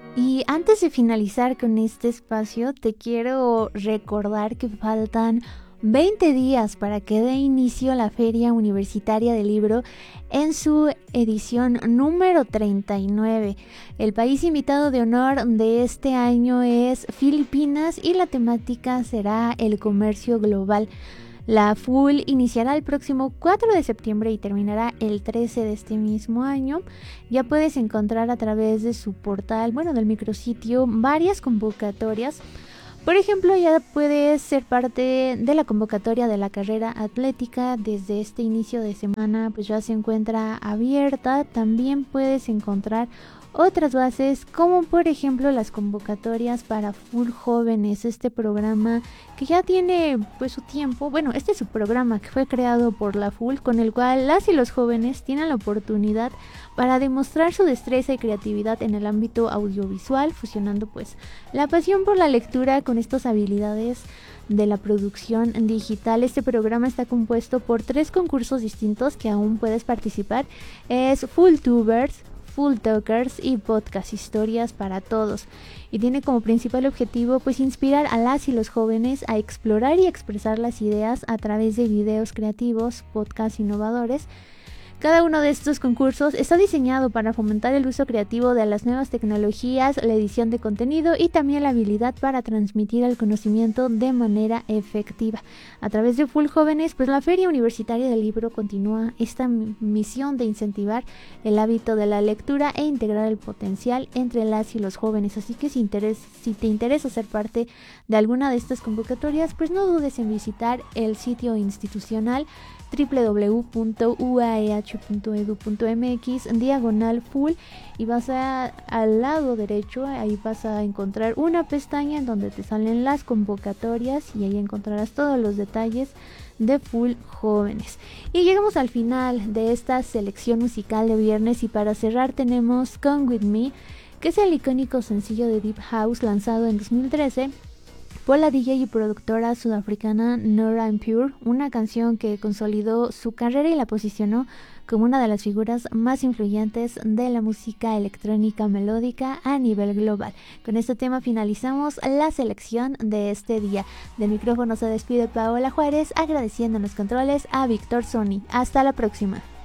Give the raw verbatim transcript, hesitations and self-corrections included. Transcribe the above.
Y antes de finalizar con este espacio, te quiero recordar que faltan veinte días para que dé inicio la Feria Universitaria del Libro en su edición número treinta y nueve. El país invitado de honor de este año es Filipinas y la temática será el comercio global. La F U L iniciará el próximo cuatro de septiembre y terminará el trece de este mismo año. Ya puedes encontrar a través de su portal, bueno, del micrositio, varias convocatorias. Por ejemplo, ya puedes ser parte de la convocatoria de la carrera atlética. Desde este inicio de semana pues ya se encuentra abierta. También puedes encontrar otras bases, como por ejemplo las convocatorias para F U L Jóvenes, este programa que ya tiene pues su tiempo. Bueno, este es su programa que fue creado por la F U L, con el cual las y los jóvenes tienen la oportunidad para demostrar su destreza y creatividad en el ámbito audiovisual, fusionando pues la pasión por la lectura con estas habilidades de la producción digital. Este programa está compuesto por tres concursos distintos que aún puedes participar. Es FullTubers, Full Talkers y Podcast Historias para Todos, y tiene como principal objetivo pues inspirar a las y los jóvenes a explorar y expresar las ideas a través de videos creativos, podcasts innovadores. Cada uno de estos concursos está diseñado para fomentar el uso creativo de las nuevas tecnologías, la edición de contenido y también la habilidad para transmitir el conocimiento de manera efectiva. A través de F U L Jóvenes, pues la Feria Universitaria del Libro continúa esta misión de incentivar el hábito de la lectura e integrar el potencial entre las y los jóvenes. Así que si, interes, si te interesa ser parte de alguna de estas convocatorias, pues no dudes en visitar el sitio institucional doble u doble u doble u punto u a e h punto e d u punto m x diagonal F U L, y vas a, al lado derecho, ahí vas a encontrar una pestaña en donde te salen las convocatorias y ahí encontrarás todos los detalles de F U L Jóvenes. Y llegamos al final de esta selección musical de viernes, y para cerrar tenemos Come With Me, que es el icónico sencillo de Deep House lanzado en dos mil trece por la D J y productora sudafricana Nora En Pure, una canción que consolidó su carrera y la posicionó como una de las figuras más influyentes de la música electrónica melódica a nivel global. Con este tema finalizamos la selección de este día. Del micrófono se despide Paola Juárez, agradeciendo en los controles a Víctor Sony. Hasta la próxima.